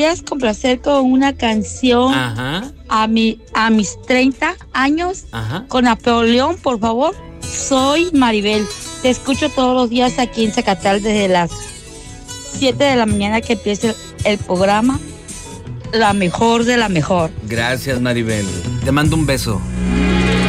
complacer con una canción Ajá. a mis 30 años. Ajá. Con Napoleón, por favor. Soy Maribel. Te escucho todos los días aquí en Zacatal desde las 7 de la mañana que empieza el programa. La mejor de la mejor. Gracias, Maribel. Te mando un beso.